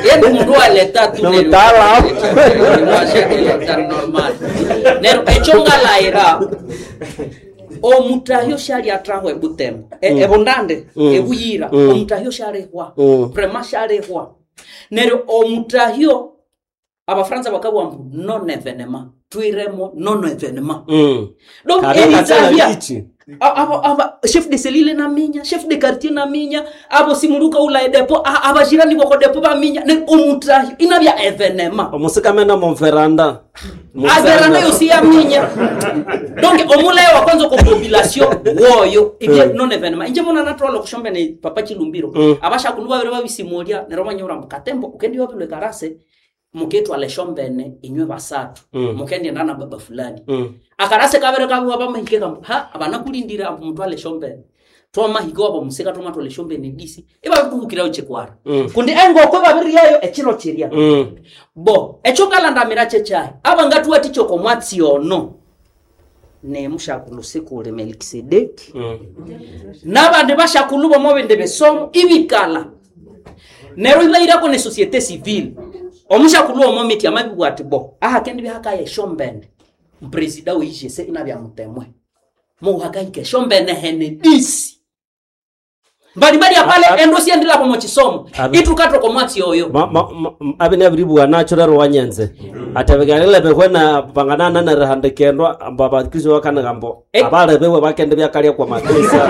Yeye mundu wa leta tu no tala normal nero echonga laira o mutahyo shali atraho ebutembo ebondande ebuyira o mutahyo shali hwa prema shali hwa nero o mutahyo abafransa bakabwa non evenema tuiremo non evenema donc elitavia aba chef de cellule na minya chef de quartier na minya abo simuruka ula depo abajirani boko depo ba minya ne omutahyo inabya evenema omusikamena monferanda azerana yosi ya minya donc omulayo wa kwanza ko population woyo ibye non evenema inje mona natrolo kushombe ne papa Chilumbiro abasha kuluba bere babisimolia ne Roma nyura mukatembo ukendi wapi le karase muketu aleshombene inywe basatu mukendi ndana baba fulani akarase kabere kabu baba mahike kambu ha abana kulindira muntu aleshombene toma higo abo museka toma to leshombene disi eba kubukira uchekwara kundi engo ko babiri yayo echiro chiria bo echokala ndamira chechai abangatu aticho ko mwatsi ono ne mushakulusiku le Melkisedeki nabande bashakulubo mobende besomo ibikala nero ibaira ko ne société civile omusha kuluo momiti amabibu atibo kendi bihaka ye shombene president wa IGC inabya mutemwe mo hakaike shombene hene disi bali apale endosi endila kwa mochisomo itukato kwa mwati yoyo abene abribu natural wanyenze atabegarele behona banganana na rahande kendwa ambaba kizo wakana gambo abale bewe bakende byakalia kwa matesa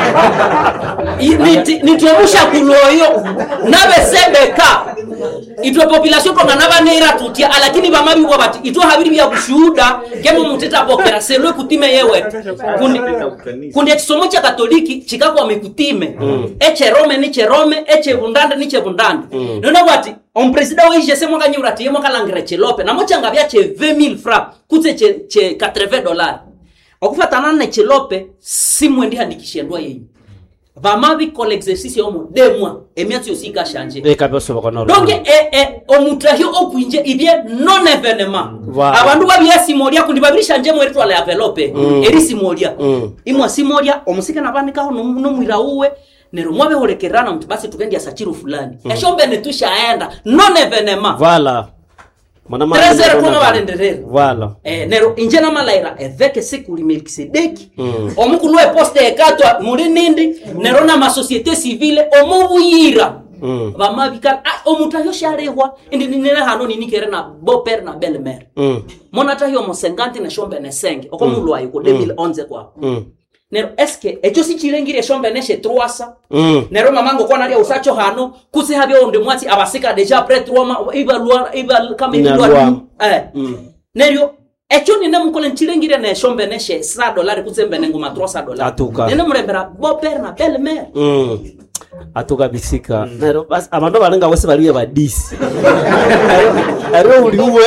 nitobusha kuloyo nabe sebeka itwe population ko naba nera tutia lakini bamabi kwa bati itwe habiri bya kushuhuda kemo muteta bokera selwe kutime yewe kundi kisomo cha katoliki chikako amekutime eche Rome ni che Rome eche bundande ni che bundande nona bati on president wa IGC mwanga nyura tiye mwanga langre chelope na mochanga bya che 20000 francs kutse che $80 okufatana na chelope simu ndi handikishendwa yenyu bamabi ko exercice omo 2 mois emiatio sika changer kabeso bakono donc omutahyo okwinje ibye non evenement abantu babyasimolia kundi babirishanje mu eritwala ya velope eri simolia imwa simolia omusika nabandika no mwira uwe nero mwabe holekerana mtu basi tukendi asachiru fulani eshombe netushaenda non evenement voilà mwana trezere kuma balenderera voilà nero injena malaira eveke sikuli Melkisedeki omukunwe poste ekatwa muri nindi nero na ma société civile omubuyira bamabika omutahyo sharehwa indi ninera hano ninikere na beau-père na belle-mère mona tahyo mo 50 na shombe ne 5 okomulwa yuko 2011 kwa nero eske echo si chirengire shombe neshe 300 nero mamango kwa nalia usacho hano kuse habyo onde mwati abasika deja après 3 mois iba kama ilwa nero echo ni namukole chirengire na shombe neshe $100 kuzembe ngoma $300 nene murembera beau-père na belle-mère atuka bisika nero bas abantu balenga wese baliye badisi aro uliwe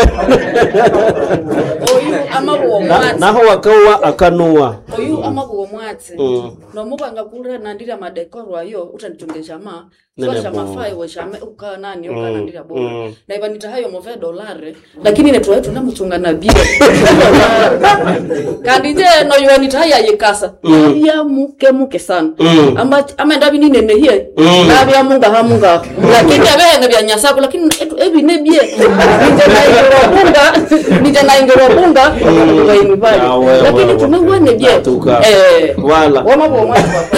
oyu amabuo mwatsi naho wakawa akanuwa oyu amabuo mwatsi no mubanga kure nandira madekoro ayo utanichongesha ma sosha mafai we shame ukanani ukanandira bora na ibanita hayo move $, lakini neto yetu namuchunga na bia kandije no yuanita haya yekasa ya muke sana ama ndabi nini nehie na bya munga lakini abene bya nyasako lakini ebi nebie nije na ingero bunga kwa inibali lakini tumengwa nebie wala wama boma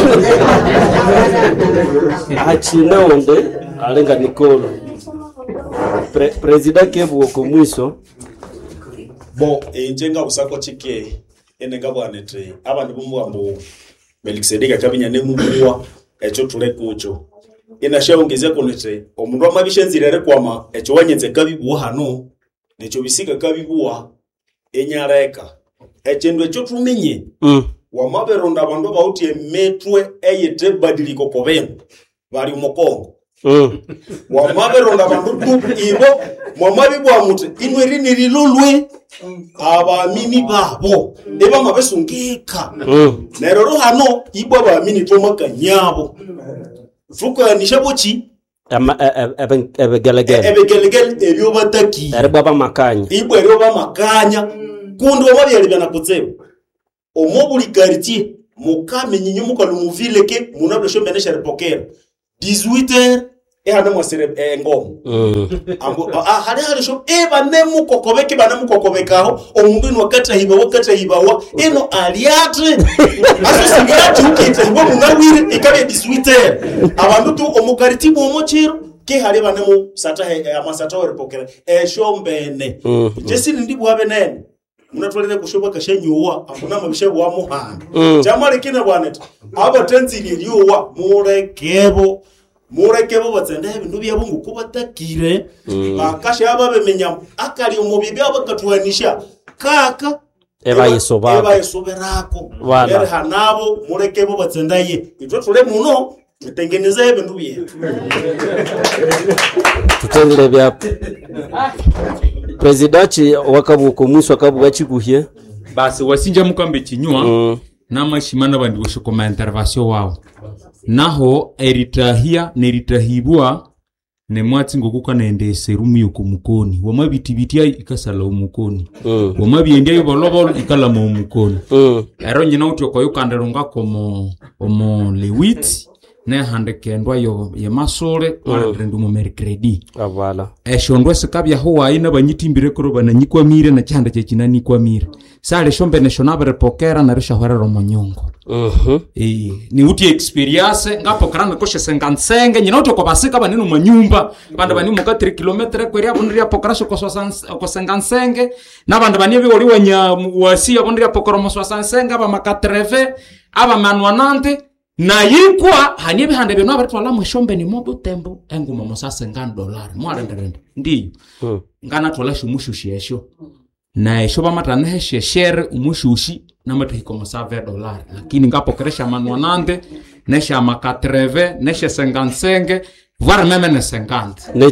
achina onde alenga Nikolo president kebu ko mwiso bo njenga usako chike enenga bwanete abantu bumwambo Melkisedeki akabinya nemubuwa echo tule kucho inashaongezea konete omundu amabishenzirere kwama echo wanyenze kabibuwa hano necho bisika kabibuwa enyareka echendo echo tumenye wamaberonda abantu bauti emetwe eyete badiliko kobembo bali mukongo wamaberonda abantu ibo mwamabibwa muti inweri nirilulwe abamini babo eba mabesungika neroro hano ibwa abamini tomakanyabo fuko nishabochi ebegelegele ebyo bataki eribaba makanya ibwa eribaba makanya kundi wamabyali bana kutsebo omobuli quartier mukamenyi nyumuka lumuvile ke munablo shombe nesha repokera 18h ehana mwasire ngomo ambo hali sho bane mukokobeke bana mukokobekaho omundu ni wakati hibawa eno aliatre aso singati ukite hibo munawire ikabe diswite abantu tu omukariti mu mochiro ke hali bane mu sata amasata werepokera eshombene jesi ndi bwabe nene munatwalire kushoba kashenyuwa afuna mabishe bwa muhanda jamale kina bwaneta abo tenzili yuwa murekebo batsenda ibintu byabo ngukubatakire akashe ababemenya akali umubibi abakatwanisha kaka ebayisoberako ere hanabo murekebo batsenda ye itwe tule muno tutengeneze ibintu byetu tutengere byapo presidenti wakabuko muso akabuga chikuhye basi wasinja mukambe chinywa namashimana bandi boshokoma intervention wao naho eritahibwa ne mwatsi ngokuka nende serumu yoko mukoni wamabitibitia ikasala umukoni wamabiendia yobolobolo ikala mu mukoni ero nyina utyo ko yukanderunga komo lewit ne handekendwa yo yemasore ndu mu mercredi avala eshondwe sekabya ho waina banyitimbire koro bananyikwa mire na cyanda cye kinani kwa mire sale shombe national repokera na risha horero monyongo ni uti experience ngapokera nakoshe sengansenge nyina utyo ko basika baninu mu nyumba banda bani mu 4 km kweri abundiria pokera ko sengansenge nabanda bani bigori wanya wasi abundiria pokora mu 65 aba makatreve aba manwanante na yikwa hanibe hande beno abatwala mweshombe ni mobo tembo enguma musase $1 mwarenderende ndi ngana twala shumushushi esho na esho bamatana heshe share umushushi na matahiko $7 lakini ngapokeresha manwanande nesha makatreve nesha sengansenge vara meme ne 50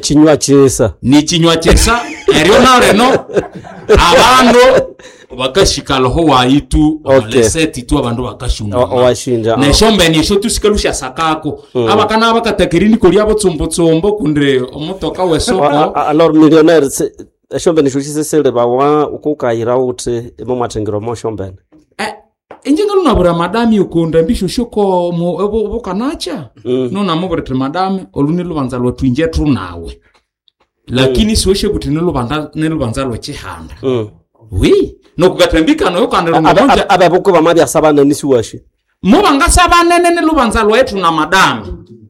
ne chinywa chesa erio na reno abando bakashikalo ho waitu leseti tu abantu bakashunga washinja na shombe ni sho tusikalusha sakako abakana abakatekerini kuri abo tsombo kundre omutoka wesoko alors millionnaire shombe ni shushise sele bawa ukukayira uti emo matengero mo shombe injinga lunabura madami ukunda mbisho shoko mo bokanacha nona muburete madami oluni lubanza lwatwinje tu nawe lakini siweshe butine lubanza lwechihanda oui no kugatembika no yokandero mmoja ababoko bamabya sabana nisiwashi mubanga sabana nene lubanza lwetu na madami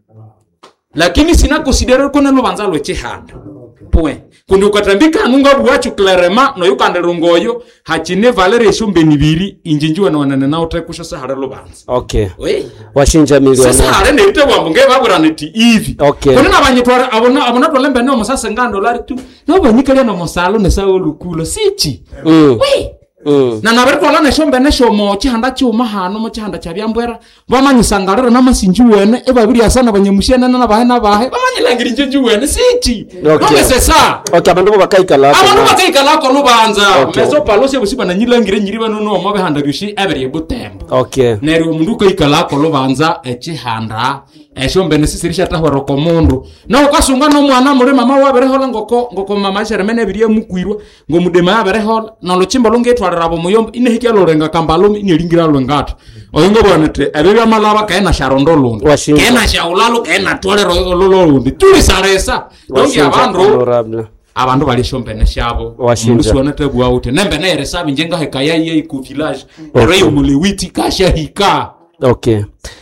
lakini sina consider ko ne lubanza lwechihanda point kundi ukatambika nunga buwachu clarement no yokandero ngoyo hachine valere shumbe nibiri injinjwa na wanane na utekusha sahara lubanza okay oui washinja milioni sasa hare ne bitwa mbunge baburaniti hivi okay kuna nabanyitwara abona tolembe no musasa $1 tu no banyikalia no musalo ne sawo lukulo sichi oui na naberikola ne shombe ne shomo chihanda chuma hano mo chihanda chabyambwera bamanyisangarira namasinjuwene ebabiri asana banyemushene na bahena bahe bamanyilangira injuwene sichi okay sesa okay abantu bakaikala ko lubanza meso palose busiba na nyilangire nyiriba no mo behanda byushi ebere butembo okay neri umundu ko ikala ko lubanza echihanda eshombe ne sisirisha tahwaro komundu no kasunga no mwana muri mama wabere hola ngoko mama sheremene ebiri mukwirwa ngo mudema yabere hola no luchimba lungetwa rabo muyomba inehiki alorenga kambalo inelingira lwengata oyingo bonete ebebya malaba kaena sharondolundo kaena shaulalo kaena tolero lolundi tulisaresa dongi abantu bali shompene shabo musuona tebu out nembe na eresabi njenga hekaya ye ku village reyo mulewiti kasha hika okay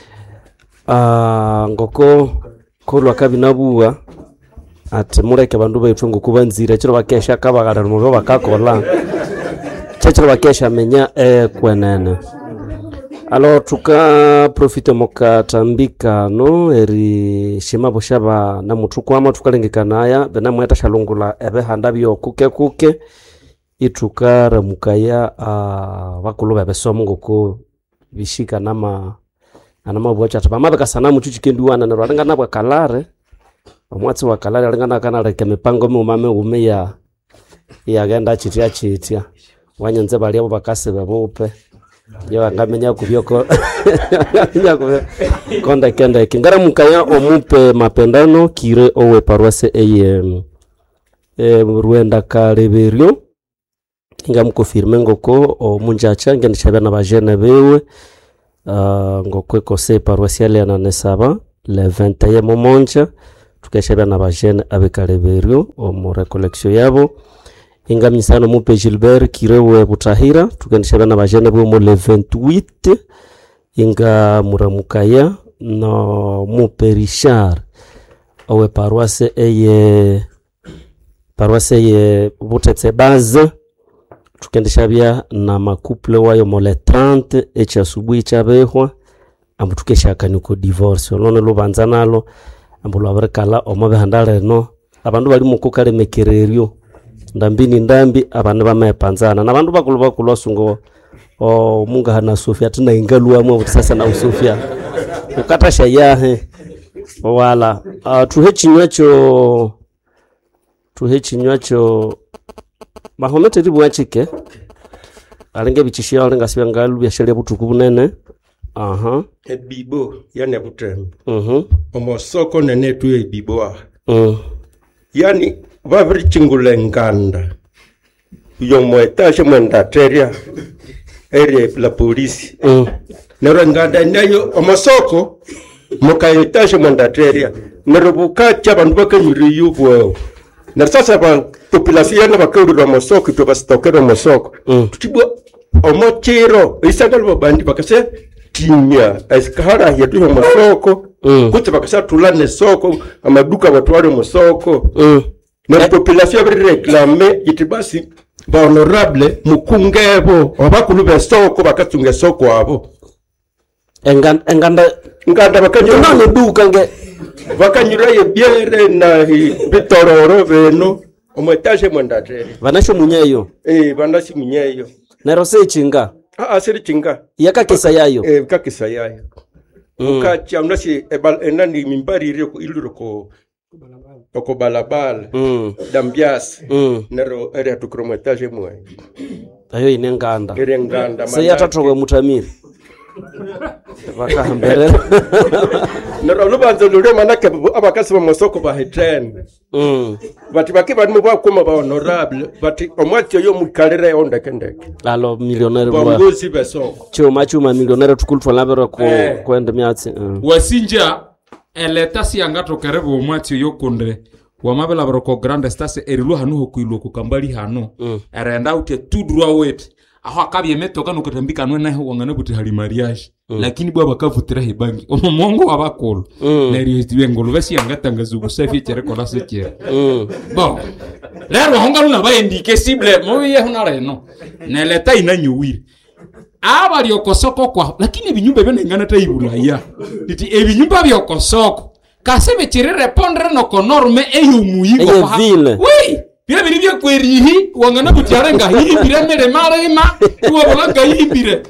ngoko kolwa kabinabuwa ati mureke bandu baitwe ngokubanzira kiro bakesha kabagara mu bakakola chachiro bakesha menya kwenene alo tuka profite mokatambika no eri shimabo shaba na mutuko ama tukalengekana aya bena mweta shalungula ebehanda byo kuke itukara mukaya bakulu babesomo ngoko bishika nama bwacha tabamabe sana muchuchikendi wana na ranga nabwa kalare omwatsi wa kalare ranga kana reke mipango mumame umeya yagenda chitia wanyanze bali abo bakase babupe yo angamenya kubyoko konda kenda kingara mukaya omupe mapendano kire owe paroisse em Ruenda Kareberio ingamukofirme ngoko omunjacha ngende chabana bajene bewe ngoko kose paroissiale na nesaba le 21 momonja tukeshabya na bajene abekaleberio omu recollection yabo ingamisano mupe Gilbert Kirewe Butahira tukendeshabya na bajene bo mu le 28 inga muramukaya no mupe Richard owe paroisse eye Butetse base tukendeshabya na makuple wayo mo le 30 echa asubuhi chabehwa ambu tukeshaka niko divorce lone lubanza nalo ambu lwabarekala omabehandale no abandu bali mukukale mekererio ndambi abantu bamepanzana nabandu bakulu asungo munga hana Sofia tina ingalua mwa sasa na Sofia ukatasha yahe wala tuhechinywacho mahomete ribu achike alenge bichishia alenga sibe ngalu byashale butuku bunene ebibo yani butem omosoko nene tu ebibo yani vavri chingule nganda yomo etage mwendateria ere la polisi nero nganda nayo omosoko moka etage mwendateria nero bukacha bandu bakanyuri yubo na sasa ba population na bakuru omosoko to bastokero omosoko tutibwa omochiro isangalo bandi bakase tinya eskara yetu omosoko kuti bakasa tulane soko amaduka batwale omosoko na population reclame yitibasi ba honorable mukungebo abakulu besoko bakatunga soko abo enganda bakanyura no duka nge bakanyura yebiere na bitororo beno ometage mwendatere vanasho munyeyo vanasi munyeyo nero se chinga siri chinga yaka kesa yayo kakisa yayo ukacha unasi enani mimbari rio iluroko oko balabala dambias nero ere tukrometage mwe ayo inenganda ere nganda se yatatogwe mutamiri bakahambere nero lubanzo lure manake abakasi bamosoko bahetene bati bakiba nimu bakoma ba honorable bati omwatyo yo mukalere ondekendeke alo millionaire bongozi besoko chuma millionaire tukultwa labero kwenda myatsi wasinja eleta siangato kerebo omwatyo yo kondre wamabela baroko grande stase erilu hanu hokuilo kukambali hano erenda utie tudrua wet aho akabye metoka nukatambika nwe naho wangana buti hali mariage lakini bwa bakavutira hebangi omongo abakolo neri ngolo basi yangatanga zubusafi cyereko nasekera bon lero honga luna bayindike cible moye honare no neleta inanyuwire abali okosoko kwa lakini ebinyumba byo ngana tayibulaya iti ebinyumba byo okosoko kasebe chire répondre no konorme eyumuyigo kwa oui bire biri byo kwerihi wangana butiarenga himbire mere marema uwabanga himbire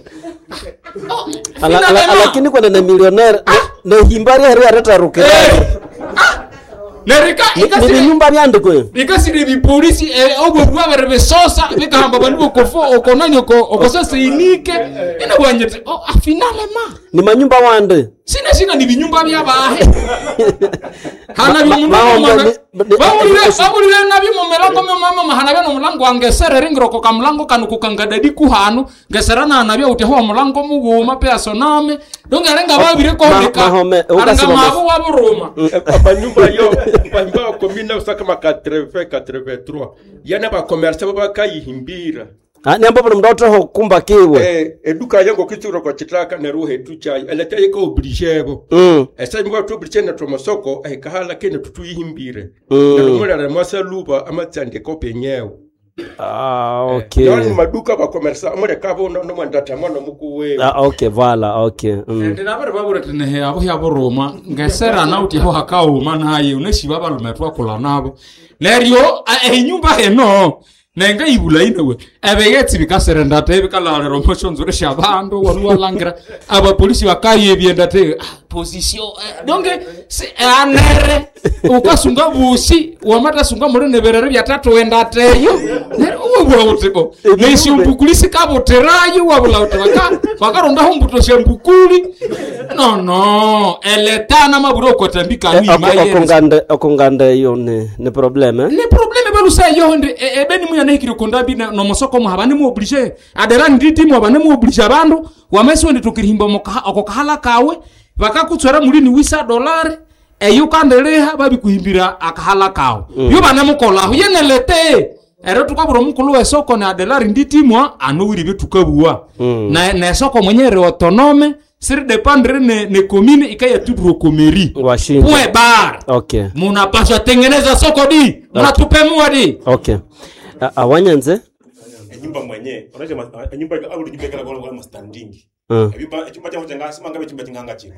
lakini kwa na millionaire na himbari hari arataruke nerika ni nyumba byandiko ikasiri bi polisi obwo bwaberebe sosa bikahamba bandu okofo okonanyo okosasa inike ina bwanyete finale ma ni manyumba wande sina ni binyumba byabahe hana binyumba bamulire nabi mumelango mama mahana beno mulango angesere ringro ko kamlango kanuko kangadadi ku hanu ngesera na nabya uteho mulango muguma personame dongarenga babire ko ndika aranga mabu waburuma abanyumba yo banyumba komina usaka ma 83 yana ba commerce baba kayihimbira ni ambapo mndoto ho kumba kiwe eduka yango kituro kwa chitaka na ruhe tuchai eleta yeko obligebo esa mwa to oblige na tromosoko kahala kene tutuyihimbire na lumura na masaluba amatsande ko penyewo okay yani maduka ba commerce amure kabo no mwandata mwana mukuwe okay vala okay ndina bari babure tene abo ya boroma ngesera na uti ho hakao manaye uneshiba balumetwa kula nabo lerio enyumba eno nenga ibula inewe ebeyeti bikaserenda te bikalalero mpochonzure shabando walualangira aba polisi bakaye biendate position donc c'est anere ukasunga busi wamata sunga murene berere byatatu wendateyo uwe utebo nesi umbukulisi kabo terayo wabula utaka bakaronda humbuto shembukuli no eletana maburoko tambika wi maye okongande yo ne problème ne problème balusa yo nde ebeni muyana hikiro kondabi no mosoko mu habane mu oblige adera nditi mu habane mu oblige abandu wamesi wende tukirihimba moka okokahala kawe bakakutswera mulini $100 eyukandeleha babikuhimbira akahala kao yo bana mukola yenelete ero tukaburo mukulu wesoko na adelari nditimwa anowiri bitukabua na soko mwenyere autonome sir dependre ne commune ikaya tudro komeri Washinja. point bar Okay. munapaswa tengeneza soko di mnatupemua di Okay. Awanyanze? Nyumba mwenye unaje nyumba au nyumba kala kwa standing chumba cha mjenga sima ngabe chumba chinganga chino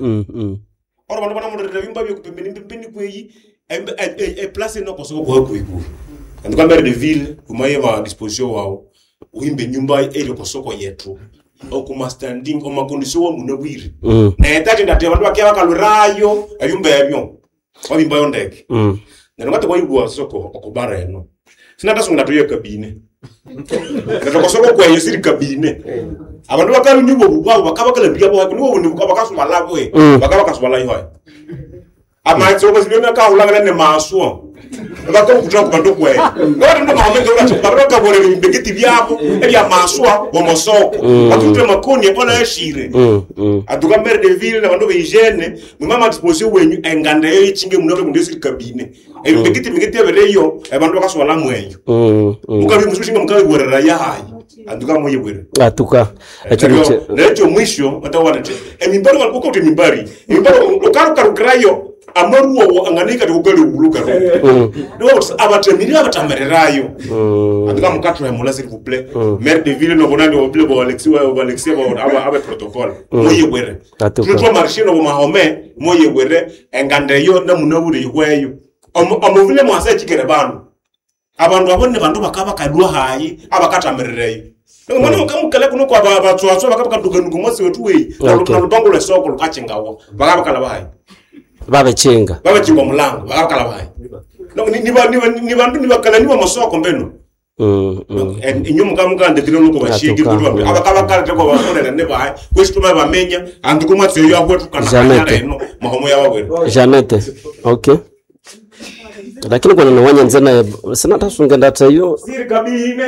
ora bana bana mudere bimba byo kupembeni kweyi e place no koso kwa kuiku ndo kama de ville umaye ba disposition wao uimbe nyumba ile kosoko yetu okuma standing oma condition wa munabwiri na etati ndate bantu bakia bakalurayo ebimba ebyo wabimba yondeke na ngate kwa igwa soko okubara eno sina tasunga natoye kabine Natoka soko kwa yesiri kabine. Abantu bakaru nyubo bubabo bakabakala biyabo hakuni wo ndi bakasuma labwe. Bakabakasuma la yihoya. Ama tsoko zilona ka ulanga ne maso. Bakamu kutoka kubantu kwe. Ngora ndo mahomenge uracho baroka bore mbegeti byabo ebya maso wo mosoko. Atute makoni ebona yashire. Atuka mer de ville na bantu bejene mumama disposition wenyu enganda yo yichinge munobe mundesiri kabine. Mbegeti mbegeti abereyo abantu bakasuma la mweyo. Mukabi mushinga mukabi bwerera yahayi. Atuka moye bwere. Atuka. Lecho mwisho watawana te. Emimbari walikuwa uti mimbari. Emimbari ukaru krayo amaruwa anganika tukugale ubuluka. Ndio abatemiri abatamererayo. Atuka mukatwa mola s'il vous plaît. Maire de ville no bonani obile bo Alexia bo aba protocol. Moye bwere. Tutwa marché no mahome moye bwere engande yo na munabure yweyo. Amovile mwasa chikere banu. Abantu abone bantu bakaba kadwa hayi abakatamerereyo. Mwana ukamukale kuno kwa batswatswa bakabakaduka ngumose wetu we. Na lupango le soko lukachengawo. Bakabakala bahayi. Babechenga. Babechingwa mulango bakabakala bahayi. Ni bantu ni bakala ni masoko mbeno. Inyumu kamukande dino nuko bashige kutwa abakabakala tekwa bakonera ne bahayi. Kwesituma bamenya andikumatse yo akwetu kana eno mahomo yababwe. Janete. Okay. Lakini kuna Wanyanze na sina tasunga ndata hiyo siri kabine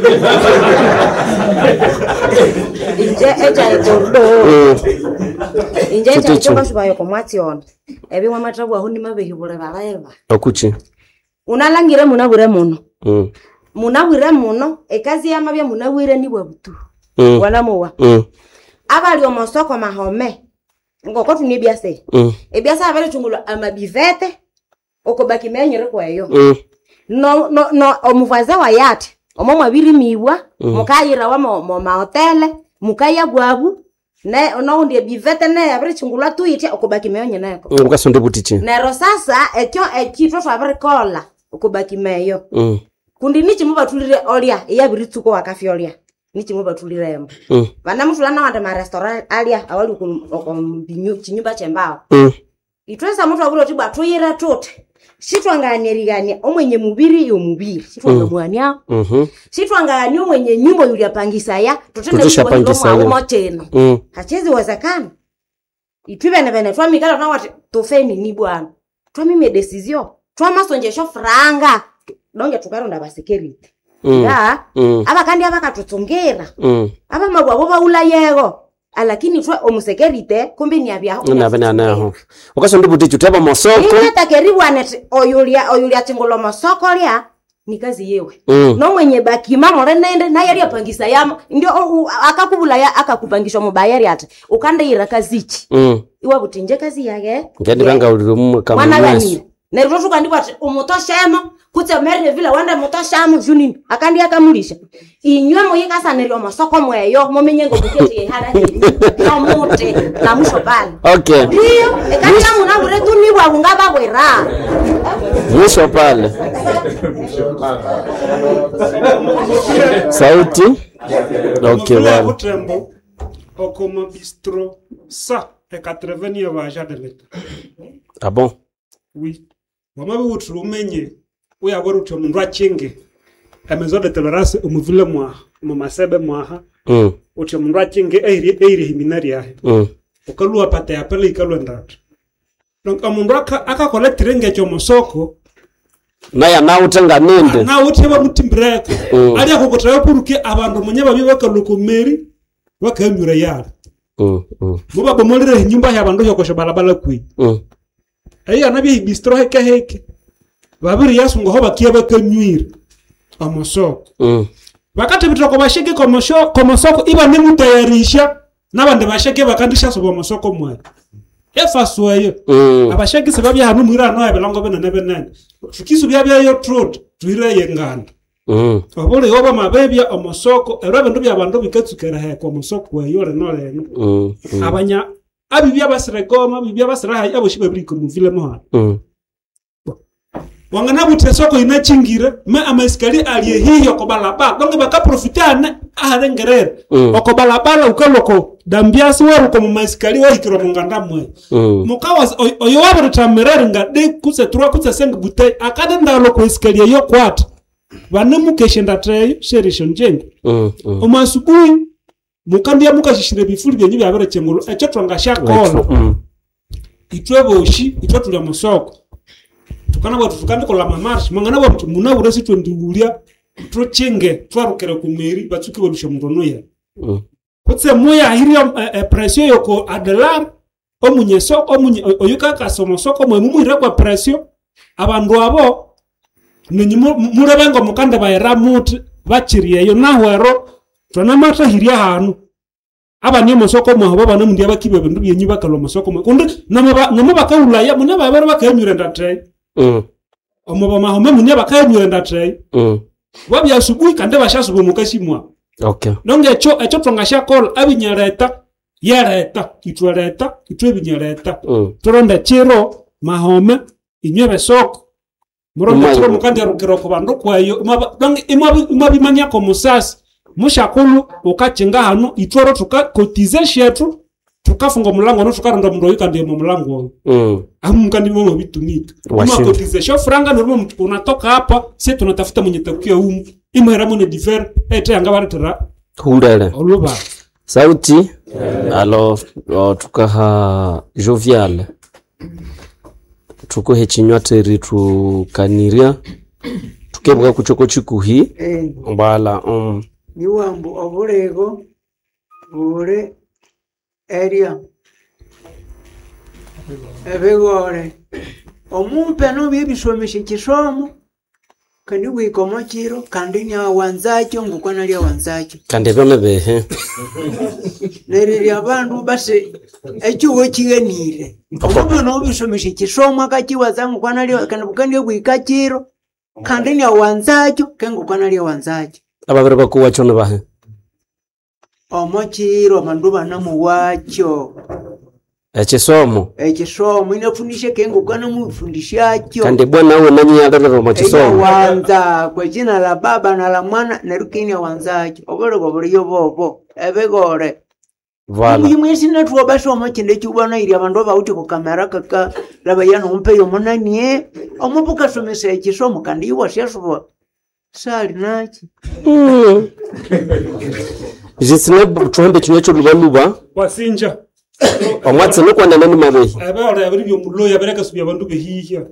Inje echa choka subayo komwation ebi wa matabu ahundi mabehibule balaeva okuchi unalangire munabure muno munabure muno ekazi yamabye munabure nibwe butu wana muwa abali omosoko mahome ngoko tunibyase ebyasa abale chungulo amabivete okobaki menyere kwa hiyo no omuvaza wa yati omomwa biri miwa mukayira wa mo mahotele mukaya gwabu ne no ndie bivete ne abere chingula tu yiti okobaki meyo nako ukasonde butichi nero sasa ekyo ekitwa fabere kola okobaki meyo kundi nichi mubatulire olia eyabiri tuko wakafyolia nichi mubatulire emba bana mutulana wanda ma restaurant alia awali okombinyu chinyumba chembao itwesa mtu abulo tibwa tuyira tote sitwanganirigania omwenye mubiri yo mubiri sitwangamwania sitwangania omwenye nyumba yuli apangisa ya tutende kwa moteno hachezi wazakana itwibene bene twamikala na wati tofeni ni bwana twamime decision twamasonjesho franga donge tukaronda ba security ya abakandi abakatutsongera aba magwabo baula yego alakini twa omusekerite kumbe ni abya na naho ukasonde butichi utaba masoko ingata keribu anet oyulia chingolo masoko lya ni kazi yewe no mwenye baki mama nende na yali apangisa yama ndio akakubula ya akakupangisha mubayari ate ukanda ira kazichi iwa butinje kazi yake ngende banga ulirumu kama mwasi na rero tukandibwa ati umutoshemo kutse mere vile wanda mutoshamo junini akandi akamulisha inywe moyika sanerio masoko mweyo momenye ngobuketi hara ni no mote na musho pale okay ndio ekati muna bure tuni bwa ngaba bwera musho pale sauti okay bwana kutembo okoma bistro sa e 80 vaja de leta ah bon oui mama butu umenye uyabora uthi umuntu achinge amezo de tolerance umuvile mwa masebe mwaha uthi umuntu achinge eire himinari yahe ukalua pata ya pele ikalwa ndatu donc umuntu akakola tirenge cyo musoko naya na utenga ninde na uteba mutimbreka ali akokotaya puruke abantu munye babi bakalukomeri bakanyura yara muba bomolere nyumba ya bantu yokosha balabala kwi eya nabi bistro heke babiri yasungo ho bakiye bakanywira amasoko bakati bitoko bashike komosoko iba nimutayarisha nabande bashike bakandisha sobo amasoko mwe efasweyo abashike sebabya hanu mwira no abelango bena nebenene fikisu byabya yo truth tuire yenganda obole yoba mabebya amasoko erabe ndo byabandu bikatsukera he komosoko weyo reno reno abanya abibya basregoma bibya basraha abo shibabiri ko muvile mo wangana bute soko inachingire ma amaiskali aliyehiyo ko balaba donge baka profitane aharengerere ko balaba ukaloko dambiasi wero ko maiskali wa hikiro munganda mwe mukawa oyo wabo tamerere ngade kuse 3 kuse senga bute akade ndalo ko iskali yo kwata bane mukeshenda treyo sherisho njenge omasubuhi mukandiya mukashishire bifuri byenyu byabere chengolo echo twangashakolo itweboshi itwatulya musoko tukana watu tukandi kola mamarsh mangana watu muna uresi twendiulia trochenge twarukere kumeri batsuki wadusha mndono ya kutse moya hiria presio yoko adelar omunyeso oyuka kasomosoko mwe mumuhira kwa presio abandu abo ninyimu murebengo mukande bayera muti bachiriye yo nahwero twanamata hiria hanu abanye mosoko mwe abo bana mundia bakibe bindu byenyu bakalo mosoko mwe kundi namo bakaulaya muna babere bakanyure ndate omoba mahome munye bakanyure ndate wabya asubuhi kande bashasubu mukashimwa okay nonge echo twangasha call abinyareta yareta itwebinyareta turonda chiro mahome inyebe soko muronda chiro mukandi rukiro ko bandu kwayo nonge imabimanya ko musasi mushakulu ukachinga hano itworo tukakotize shetu tukafunga mulango no tukaronda mundu yikandi mu mulango mukandi mo bitumika makotize sho franga normo unatoka hapa sisi tunatafuta mwenye takia imera mone difer ete anga baratara hulele oluba sauti alors tukaha jovial tuko hechinywa teri tukaniria tukebwa kuchoko chikuhi mbala niwambu obulego bure area ebegore omumpe no bibisomeshe kisomo kandi wikomo chiro kandi nya wanzacho ngukwana lya wanzacho kandi bone behe neriri abantu base echugo chigenire omumpe no bibisomeshe kisomo akachiwaza ngukwana lya kandi wika chiro kandi nya wanzacho ngukwana lya wanzacho ababere bakuwa chone bahe omochiro mandu banamu wacho echisomo inafundisha kengo kana mufundishacho kandi bwana wewe nani yadara mu chisomo wanza kwa jina la baba na la mwana na rukini wanzacho obole gobole yobobo ebegore vala yimwesi natuwa basho omachinde chubana iri abandu bauti ku kamera kaka labayano umpe yo monanie omupuka somesa echisomo kandi iwashashwa sali nachi jisine tuombe chinyecho lubaluba wasinja omwatse no kwanda nani mabehi abara abari byo mulo yabereka subya bandu behihya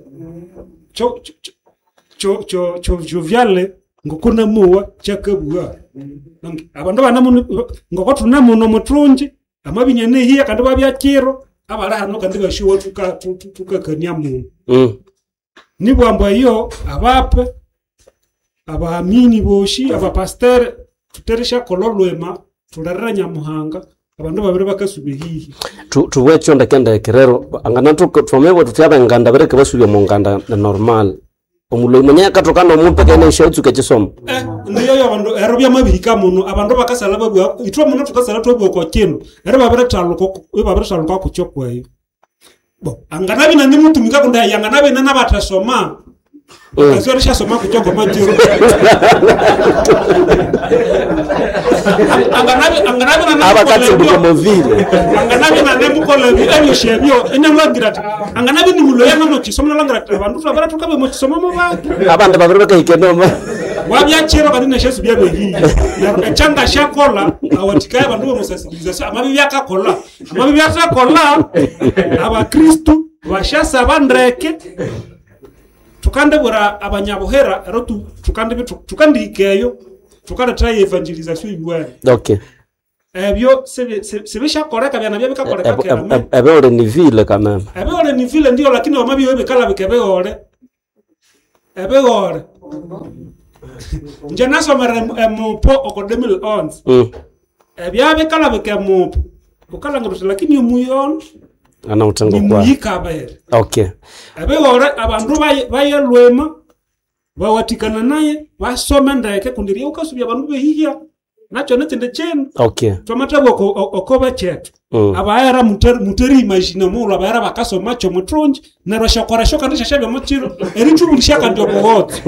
cho vyale ngokuna muwa chakabua abandu bana ngoko tuna muno mutrunji amabinyane hiya kandi babyakiro abara hano kandi bashiwa tukakanya mu nibwambo iyo abape abaamini boshi abapasteur tuteresha kololwema tularanya muhanga abandu babere bakasubihihi tuwecho ndakenda kerero angana tumewe tutyabe nganda bereke basubye mu nganda normal omulo mwenye katokana omuntu kene shotsu kechisomo ndiyo yo abandu erobya mabihika muno abandu bakasala babwa itwa muno tukasala twebwa ko kino ere babere taluko ku chokweyo bo angana bina ni mutumika kunda yangana bina nabatasoma Azorisha soma kuchoko majiro. Anganabi na abakati bukomo vile. Anganabi na nembuko lebi enyo shebyo enyangagira. Anganabi ni mulo yana mochi somna langira abantu fabara tukabe mochi somo ba. Abantu babere kayikenoma. Wabyakiro kandi neshesu byabe hi. Changa shakola awatikaye abantu bomusasiriza amabi byakakola. Amabi byakakola aba Kristo bashasa bandreke tukande bora abanyabuhera ero tukande ikeyo tukande try evangelization yiwe. Okay. ebyo sibisha koreka byana bya bikakoreka kera ebe ole ni vile kameme ebe ole ni vile ndio lakini wamabi wewe bikala bikebe ole ebe ole nje nasomera mupo okodemil ons ebya bikala bikemu ukala ngiro lakini umuyon ana utango kwa yikabere okay ebe ole abandu bayelwema bawatikana naye basoma ndeke kundiria ukasubya abantu behihya nacho netende chenu okay tomatabo okoba chetu abayara muteri imagine mulo abayara bakasoma cyo mutronje na rashokora shoka ndisha shabe mutiro erichubulisha kandi obohot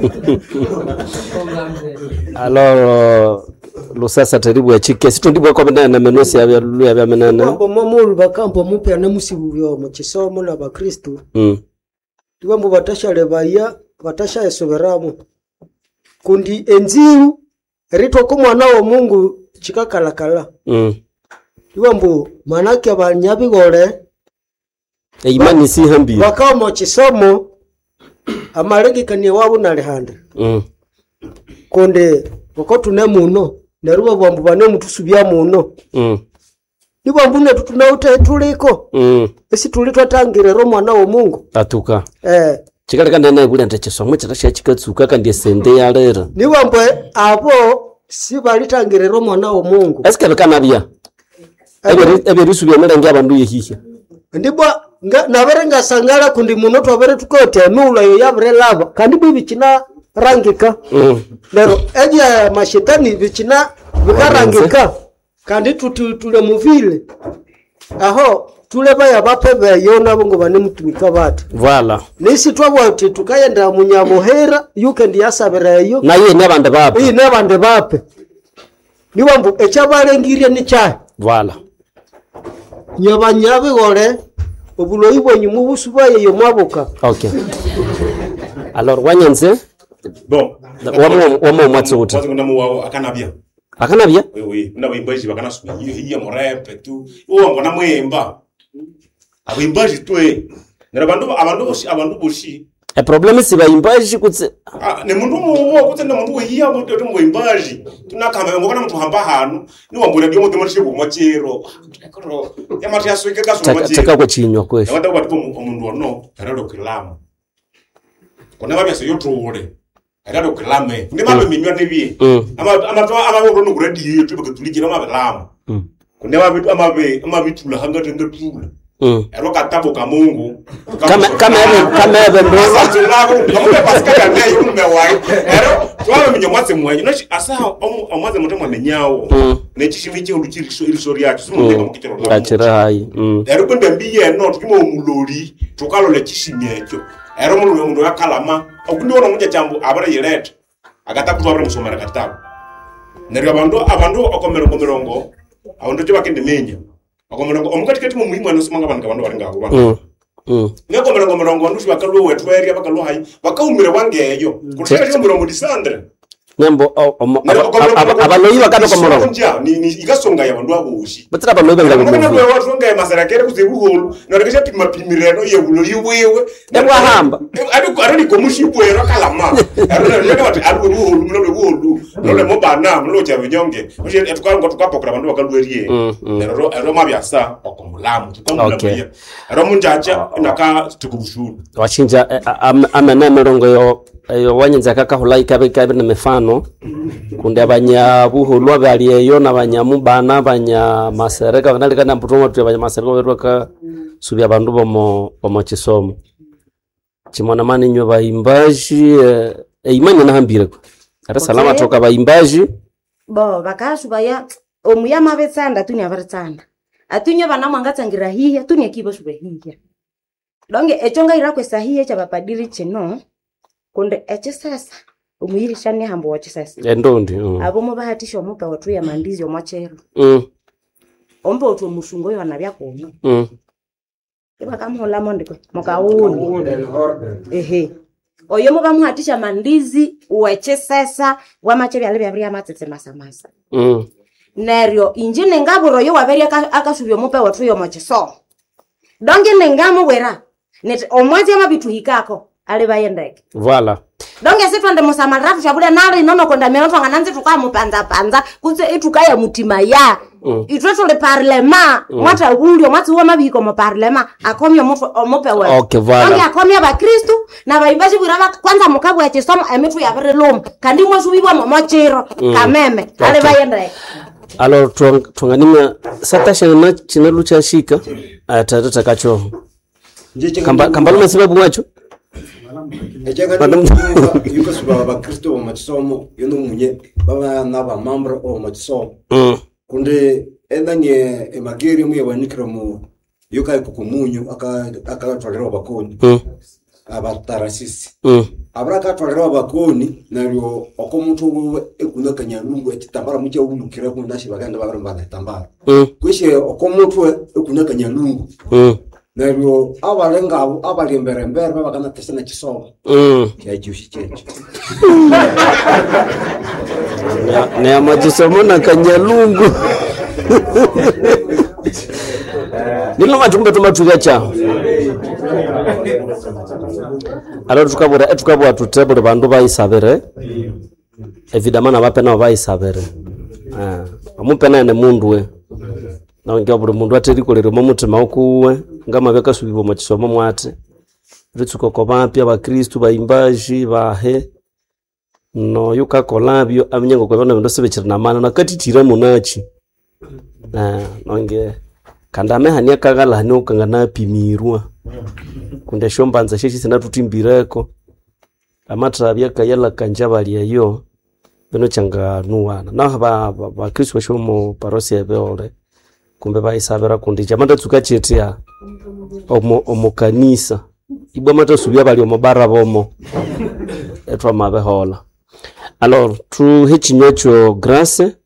alors lo sasa teribu ya chike sito ndibwa kwa na menosi ya lulu ya menana kwa mamulu bakampo mupya na musibu yo mu kisomo na bakristo tibambo batashale baya batasha esoberamu kundi enziru rito ko mwana wa Mungu chikakalakala tibambo manake abanyabigore imani si hambi bakao mu kisomo amaregekanye wabo na lehanda konde bako tunemuno neruba bambu bane mutusubya muno nibambu ne tutunauta tuliko esi tulitwa tangirero mwana wa Mungu atuka chikaleka ndene kuli antachesomo chatasha chikatsuka kandi sende ya lera niwambwe abo si balitangirero mwana wa Mungu eske kanabia ebe risubya mera abantu yehihya ndibwa naberenga sangala kundi muno twabere tukote nula yo yabre lava kandi bibikina rangika lero eje mashetani bikina bikarangika kandi tule muvile aho tule baya bape bayona bongo bane mutumika batu voilà nisi twabwati tukayenda munyabohera yuke ndiyasabereyo na ye nabande bape nabande bape niwambu echabalengirie ni cha voilà nyabanyabe gore obuloyi bonyi mubusubaye yo mwabuka okay alors wanyenze bon wamo matsuta kwanza kuna muwao akanabia oui n'abayimbaji bakanasubiye hiya morepe tu uwo ngona mwemba abayimbaji twe abantu boshi problème si bayimbaji kutse ne mundu muwo kutse ne mundu hiya muto mwimbaji tunakamba ngokana mtu hamba hanu ni wambura byo muto mutishe kumachero yamati yaswike kasoma machero taka kwa chinywa kwesh wanda watu umundu ono arado kilama kuna babya so yotore arado kilame ndi mabe minywa nebie ama wono kuradi yetu bakatulikira mabelama kuna babe tula hanga tenge tula ero katabo ka Mungu kama ebe ndo atunako ngombe paskaka nayo umewai ero twawe minyomwatse mwanyi nashi asa amaze mutemwa menyawo nechishimiche uluchirisho irisori yacho simunga mukitero no achira hai ero kwende mbiye no tukimo umulori tukalo lechishimyecho ero mundu yakalama okundi wona munja chambu abara yireta agatakutwa abara musomera katabo neryo abantu okomerongo abantu cyo bakende menya akomerongo omukatikati mu muhimu anasimanga abantu bali ngabo bana nekomerongo ndushi bakalwo wetweri abakalwo hayi bakaumire wangeyo kushaka cyo murongo disandre Nyambo abaloyi bakano komorongo ni igasonga yabantu abushi batira abaloyi banga ngo ngo wasonga ya masarakere kuzibuhulu narekesha pimapimireno yebuloyi wewe ndwa hamba ari ko mushibwero kalama ari bati ari buhulu buhulu nole mobana mulo cha binyonge ushi etukango tukapokera abantu bakalweriye ero mabyasa okomulamu tukamulamu ero munjacha naka tukubushuru washinja amana mirongo yo wanyenza kaka hulai kabe na mefano kunde abanya buhulwa baliyeyo n'abanyamubana abanya masereka banalika na mputomo tu abanya masereka berwaka subya bandu bomo kisomo kimona mani nyo bayimbaji imanya nahambire ko ara salama toka bayimbaji bo bakasubaya omuyama betsanda tunya baritsanda atunyo bana mwangatsangira hiya tunya kibo subehija donge echonga irakwe sahiye cha bapadiri chino kunde eche sasa umuyirishane hambo wache sasa endondi abo mubahatisha omupa watu ya mandizi omwachero ombo otu musungo yo na byakono eba kamhola mondiko mukauni ehe oyo mubamuhatisha mandizi wache sasa wamache byale byabya matsetse masamasa neryo injine ngaburo yo waberia akasubyo omupa watu yo mwacheso donge nengamo wera net omwaje mabitu hikako ale bayendeke voilà donge sitwande musamarafu shabule nali nono konda mero twanga nanze tukamupanza panza kutse itukaya mutima ya itwe tuli parlema mwata ulio mwati uwa mabiko mo parlema akomya omope wewe Okay, voilà. Onge akomya ba Kristo na baimbaji bwira kwanza mukabu ya chisomo emetu ya berelom kandi mwasubibwa mo mochiro kameme ale bayende. Alors tuanganimia satasha na china lucha shika atata kacho kambalo na sababu wacho yuko suba ba Kristo wa machisomo yono munye baba na ba mambro o machisomo kunde endanye emageri mu yabanikira mu yuka kukumunyu aka twalero bakoni abatarasisi abraka twalero bakoni naryo okomuntu ekuna kanyalungu etitambara muke ulukira ku ndashi baganda babaramba tambara kwishe okomuntu ekuna kanyalungu naryo abalenga abo abalemberembere babagana tesena kisomo kyajushi cyecho ne amachisomo na kanyalungu nilo matumbe tumatuya cha alo tukabura tutebule bandu baisabere evidamana bapena baisabere amupena ne mundu we na ngira buli mundu aterikolere mu mutima okuwe ngama bekasubibo mu kisomo mwate ritsuko bapya ba Kristo baimbaji bahe no yuka kolabyo aminyengo kwa bana ndosebekira na mana nakatitira munachi nonge kandame hania kagala hania ukangana pimirwa kunde shombanza sheshi sinatutimbireko amatra byakayala kanjabali yayo bino changa nuwana na ba Kristo shomo parosia beole kumbe baisabera kundi jamanda tukachetea omo kanisa ibwa mata subya bali omo bara bomo etwa mabehola. Alors tu hichinyocho grâce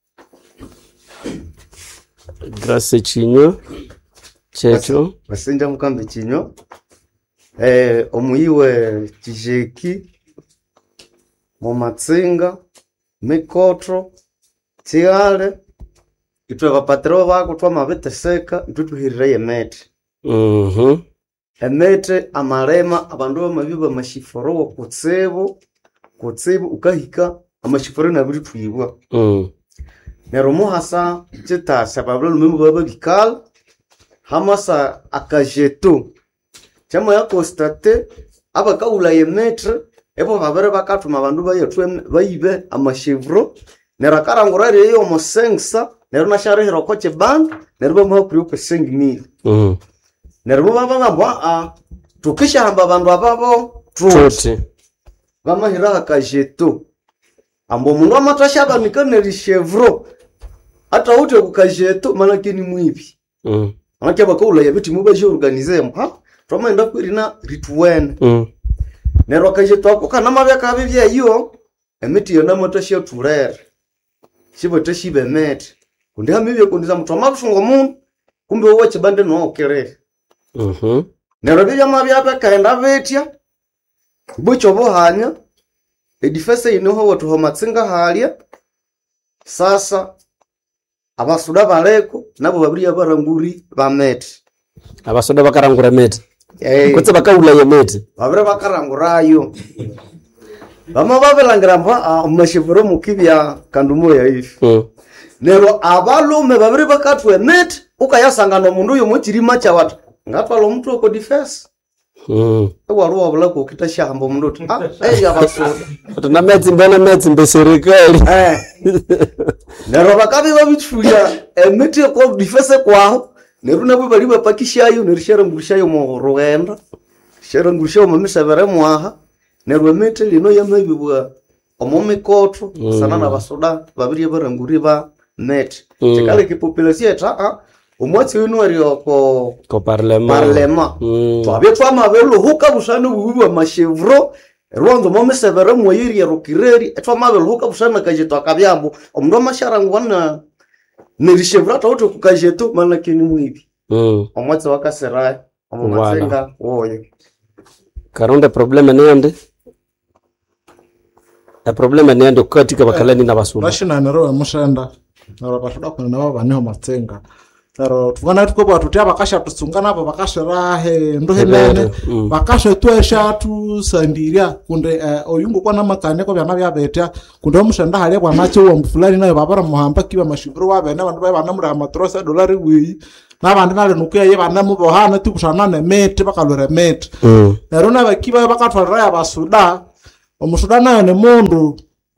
chinyo checho basenja mukambe chinyo omuyiwe kijeki mu matsinga mikotro tiale itwe bapatro bako twamabeteseka itutuhirire yemete emete amarema abandu bamabiba mashiforo kutsebo ukahika amashiforo nabiri twibwa nero muhasa chitasa bablo lumemu baba bikal hamasa akajeto chama ya constate abakaula yemetre ebo babere bakatuma abandu bayetwe bayibe amashivro nero karangora reyo mosensa nero nasharihiro koche band nero bamuhakuri upe 5000 nero baba ngabwa tukisha hamba abandu ababo trote bamahira akajeto ambo mundu amatashaba nikaneri chevro hata ute kukajeto manakini mwipi manake bakaula yabiti mubaje organize mha twamaenda kwirina ritwen nero kajeto akukana mabyaka bibya yo emiti yona matashya turere shibote shibe met kundi hamibye kundiza mtu amabushungo mundu kumbe wowe chibande no okere nero bya mabyaka kaenda betya bucho bohanya edifese inoho watu homatsinga halia sasa abasuda baleko nabo babiri abaranguri bamete abasuda bakarangura mete kutse bakaula ye mete babire bakarangurayo bama babelangira mba umashivuro mukibya kandumo ya ifi nero abalume babire bakatwe mete ukayasanga no mundu yo mukirima cha watu ngapalo mtu oko defense waruwa bulako kitashamba mundu yabasuda tuna meti mbe serikali nero bakabi babichuya emiti ko defense kwaho nero nabo bali bapakishayo nerishera ngushayo mu Rwanda shera ngushayo mu misabere mwaha nero emiti lino yamabibwa omomikoto sana na basuda babiri baranguri ba net chikale kipopulation eta umwatsi winu ko parlema twabye twamabelo huka busana bubuwa mashevro rwando momesevere moyiri ya rokireri etwamabelo huka busana kajeto akabyambo omundu amasharangwana nirishevra tawuto kukajeto manakini mwibi omwatsi wakasera omumatsenga woyo karonde problema nende problema nende katika bakalani na basuma bashina nero mushenda naro bashuda kuna nabo baneho matsenga Pero tukana tuko tutia bakasha tusungana abo bakasha rahe ndohelene bakasha twesha tu sandiria kunde oyungu kwa namakane ko byana byabetea kunde mushanda hali kwa macho wo fulani nayo babara muhamba kiba mashibro wabene bantu bana muri amatrosa dolari wi nabandi nale nukuya ye bana mu bohana tukushana ne mete bakalore mete narona bakiba bakatwara ya basuda omusuda nayo ne mundu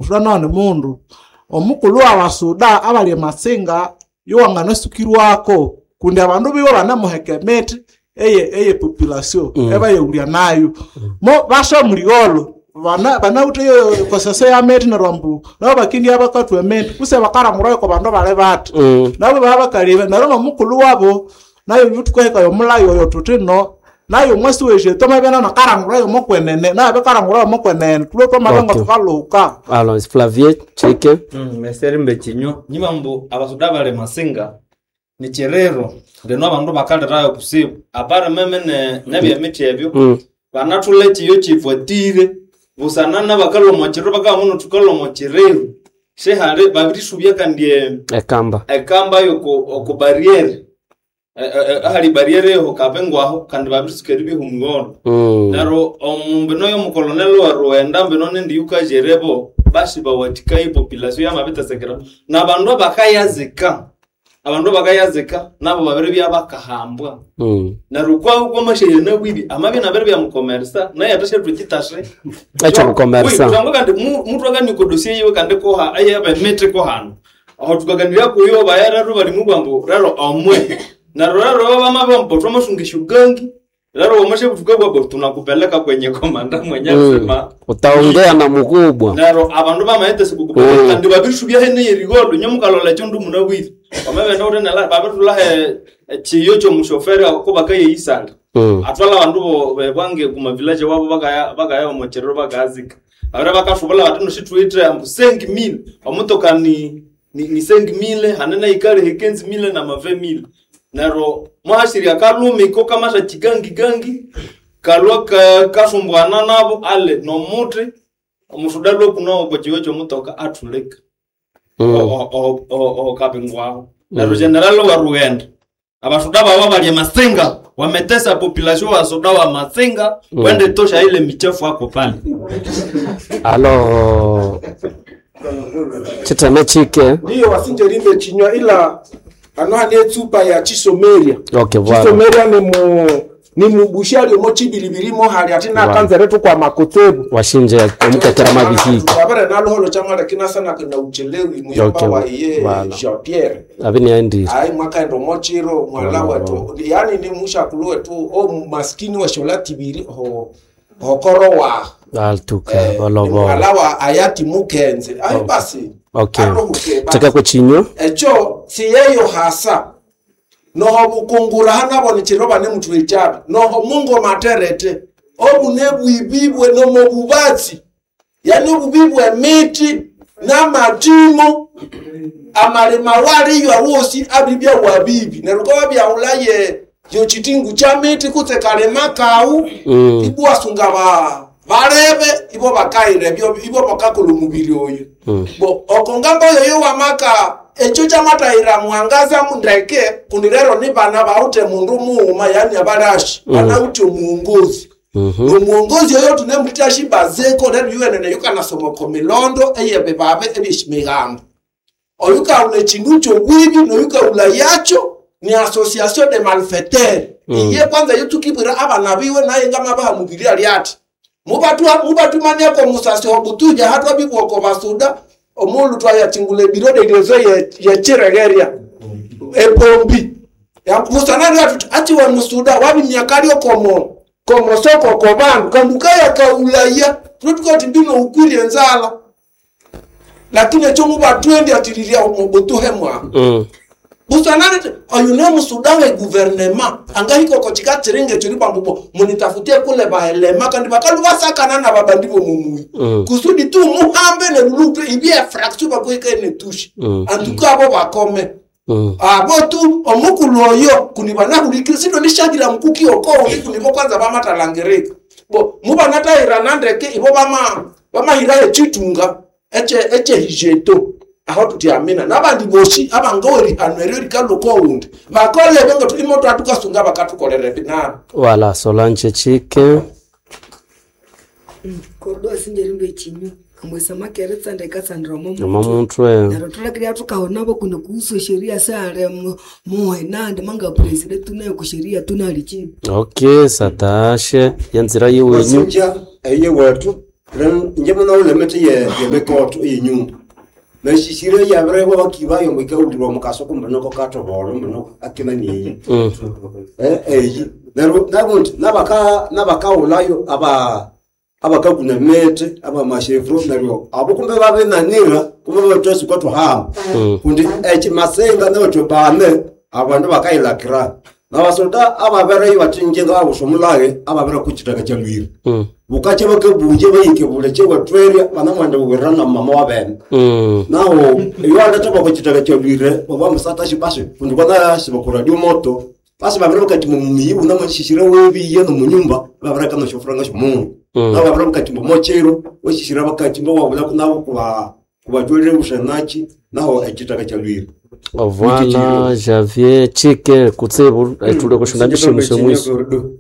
omukulu wa basuda abali masenga yoangana sukiru wako kundi abantu bibo banamuhekemete eye population eba yulia nayo mo basha muriolo bana uteyo kwa sasa ya meti na rambu nabo bakindi abakatu emete kuse bakara murayo ko bando bale batu nabo baba kalibe narono mukulu wabo nayo yutuko yo mulayo yo tutino nayo mwesi weje toma bena na karangura mo kwenene na be karangura mo kwenene tulo to malanga tukaluka alors Flavie cheke meseri mbechinyo nyimambo abasuda bale masenga ni cherero ndeno abandu bakadirayo kusibu apara meme ne bya miti ebyo banatuleti yo chivotire busanana bakalo mochiro bakamuno tukalo mochirero shehare babiri subya kandie ekamba yoko okubariere ahali barriere ho kapengwaho kandi babisukeri bihumwono naro omumbeno yo mukolonel wa Rwanda mbeno ndi yuka jerebo bashi bawatika population ya mabeta sekera nabandu bakayazika nabo babere byabakahambwa naro kwa uko mashere na bwibi amabe na babere bya mukomersa na yatashe tukitashe acha mukomersa ngo kandi mutu agani ko dossier yo kandi ko ha aye ba metre ko hano aho tukaganira ko yo bayara ro bali mugwambo raro amwe na raro bama bompo tumasungisha ugangi raro wamashe kutuka babo tunakupeleka kwenye komanda mwenyewe sema utaongea na mkubwa naro abantu bamaete sikukupeleka kandi babishubya hene yerigodo nyamukalola cyo ndumu nawiri bamabe ndore na babirula chiyo cyo mushoferi ko bakaye isanga atwala abantu bo bange kuma village wabo bagaya mochero bagazika abara bakashubula batunu shitwite ambusengi 1000 omutoka ni 5000 hanena ikale hekenzi 1000 na mave 1000 naro mwashiri akalume ko kamasha chigangi kalwa kasumbwana nabo ale no mutre omusudalo kuno bochiwecho mutoka atuleka kapingwa naro general wa Rwanda abasuda baba bali masenga wametesa population wa soda wa masenga wende tosha ile michefu hapo pale alors chitana chike ndio wasinjerimbe chinywa ila anohani etupa ya Chisomeria. Okay, voilà. Chisomeria ni mubushali mo chibilibirimo hali atina kanzere tu kwa makotebu. Washinje omukatera mabihiki. Babare nalo holo chamara kinasana kana uchelewi muyamba wa ye Jean Pierre. Abini andi. Ai mwaka ndo mochiro mwala watu. Yani ni musha kulwe tu o maskini wa sholati biri hokoro wa altuka balobo. Mwala wa ayati mukenze. Ai basi. Okay. Taka kwa chinyo. Echo si yeyo hasa. Noho bukungura hana bonichiro bane mutwe ichabi. Noho mungo materete. Obunebu ibibwe no mobubatsi. Yani obubibwe miti na matimo amalema wali yo awosi abibya wabibi. Neruko babya ulaye yo chitingu cha miti kute kalema kau. Ibu asunga barebe ibo bakaire ibo bakakolo mubiri oyo bo okongamba yo wamaka echo chamata ira mwangaza mundeke kundirero ni bana baute mundu muuma yani abarashi bana uti muongozi muongozi yo tunemutashi bazeko ndio yuene yukana somo komilondo eyebe babe ebishimigambo oyuka une chinducho bwibi no yuka ulayacho ni association de malfaiteurs iye kwanza yutukibira abana biwe naye ngama baha mubiri aliati mubatu mania ko musasi obutuja hatwa bibwo ko basuda omulu twaya tingule birode ilezo ye chiregeria ebombi ya musanani watu ati wa musuda wabi myakali okomo soko ko bandu kandukaya ka ulaya tutuko tibino ukuri enzala lakini cyo mubatu endi atiriria omobutu hemwa Busanane oyune musudange gouvernement angahiko ko chikatirenge chiri bambubo munitafutie kule baelema kandi bakalu basakana na babandibo mumui kusudi tu muhambe ne lulupe ibie fraction bakweke ne touche antuka abo bakome abo tu omukuloyo kunibana kulikisido nishagira mkuki oko kunibo kwanza bamatalangereka bo mubanata iranandeke ibo bama hiraye chitunga eche hijeto aho tutiamina nabandi boshi abangaweri hanweryo rikaloka undi bakole benga tulimoto atukasunga bakatukolere binana wala Solange Chike kordo sinjerimbe chinyo amwesa makeretse ndekasandira muntu narotolakira tukaona bokuno kuhusu sheria sare muhenande manga president tunayo kusheria tunali chini okay satashe yanzira yiwenyu sinja eye wetu nje muna ule meti ye mekoto yenyumba nashishire yabrebo bakibayo mwikaulirwa mukaso kumbano ko katoboro mbano akina niyi nabundi nabaka ulayo abakaguna mete abamashefro naryo abo kumbe babe nanira kumbe batose kwato hamba kundi masenga nayo bane abantu bakailakira nabasoda ababere batinjenga abusomulage ababere kuchitaka cyalwira bukache bakebuje bayike buleche watweria banamwanda werana mama wabene naho iyo adataba kuchitaka cyalwira baba musata shibashe kundi bana shibakura dio moto basi babere bakati mumiyi unamashishira webi yeno munyumba babere kana shofranga shomuntu nababere bakati mochero weshishira bakati mbo wabula kunabo kubatwelere ushanachi naho ekitaka cyalwira Voilà, Javier Chike kutsebu tule kushinda bishimisho mwiso.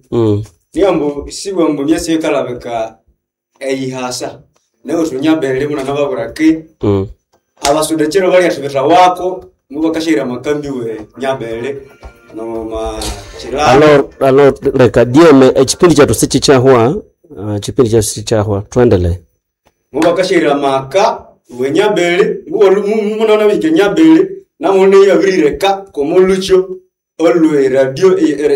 Niambo sibambo byase kalabeka eyihasa. Nayo tunyabere muna nababurake. Abasudekero bali atubeta wako muba kashira makambi we nyabere no ma chira. Alors reka dieme ekipindi cha tusichi chahwa, kipindi cha tusichi chahwa tuendelee. Muba kashira maka we nyabere muna nabike nyabere namone yabirireka komolucho olwe radio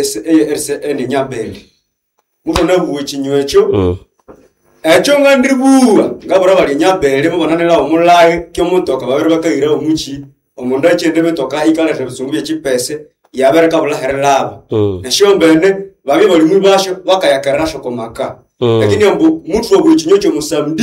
RCN nyabere muto nabuwe chinywecho echo ngandiribuwa ngabora bali nyabere mubonanira omulaye kyo mutoka babere bakayira omuchi omundu achende metoka ikala tebisungubye chipese yabere kabula herelaba na shombene babi bali mwibasho bakayakarasho komaka lakini ambu mutu obuwe chinywecho musamdi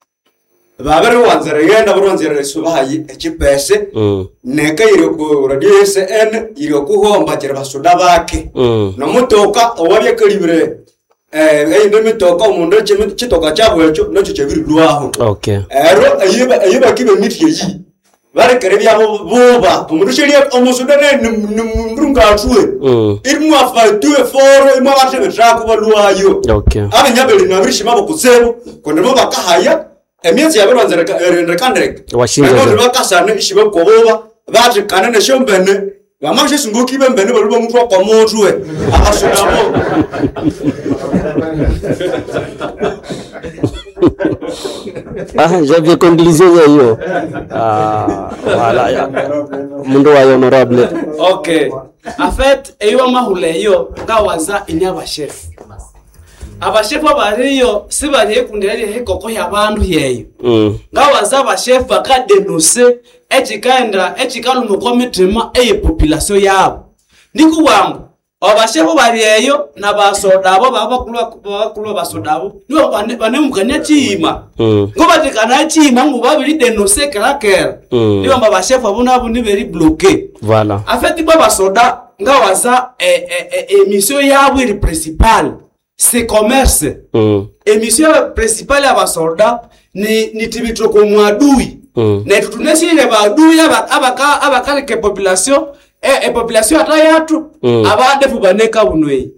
babere wanzara yenda baronzera subahayi ekipese nekayire ko radio SN iri kuhomba kira basuda bake no mutoka owabye kalibire ende mitoka omundu chitoka cyabwecho nacho cyabirirwaho okay ero ayiba kibe mitye yi barekere byabo boba omundu shiriye omusuda ne ndunga atwe iri mwafa tuwe foro imwa batebe trako balwayo okay abanyabeli nabirishima bokusebo kondemo bakahaya emyezi yabironzera rekandrek washinga bakasana ishibe koboba bati kanene shombene bamashe sunguki bembene baluba mutwa kwa motwe akashudamo j'avais conclusion hiyo voilà mundu wa honorable okay en fait eyo mahule yo ngawaza inyaba chef abashefu abariyo sibariye kundere hekoko yabantu yeyo ngawaza abashefu bakadenose ekikalumo komitima eye population yabo ndikuwambo abashefu bariyeyo nabasoda abo babakulwa basoda abo nibo banemukanya chima ngoba tikana chima ngo babiri denose karakera nibo abashefu abo nabo niberi bloquer voilà afeti basoda ngawaza emission yabo iri principale c'est commerce emission principale ya basolda ni tibitro ko mwadui na tutunesire badui abakale ke population population atayatu abade fubaneka bunwe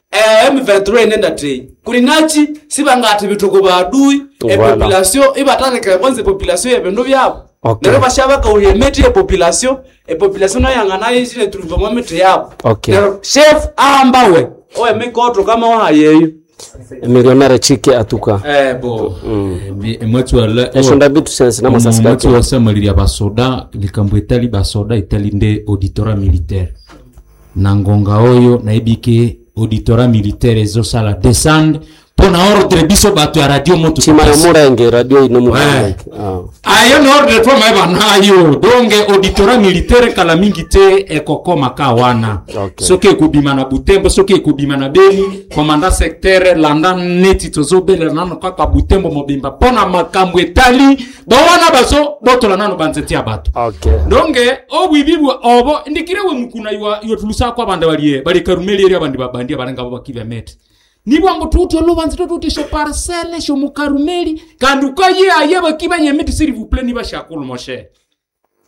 M23 nenda trei kulinachi sibangati bitoko badui population ibatale ke bonze population yebendo byabo nero bashaba ka uyemeti population na yangana yisire tulivoma mete yabo nero chef ambawe oye mikoto kama wahayeyo millionnaire Chike atuka bo mwetu ala eshonda bitu sense na masasika mwetu wasamaliria basoda likambo etali basoda etali nde auditora militaire na ngonga oyo na ibike auditora militaire ezo sala descend pona ordre biso bato ya radio moto chimara murenge radio ino murenge ayo no ordre to maiba nayo donge auditora militaire kala mingi te ekoko makawana soke kubima na Butembo soke kubima na Beni komanda secteur landa neti tozobela nano kaka Butembo mobimba pona makambo etali bawana baso botola nano banzeti ya bato donge obwibibu obo ndikirewe mukuna yo tulusa kwa banda bali karumeli eri abandi babandi abarenga bakiva met nibo ngo tuto lo banzito tutisha parcelle sho mukarumeli kandi ukaye aye bakiba nyemeti s'il vous plaît niba shakulu moshe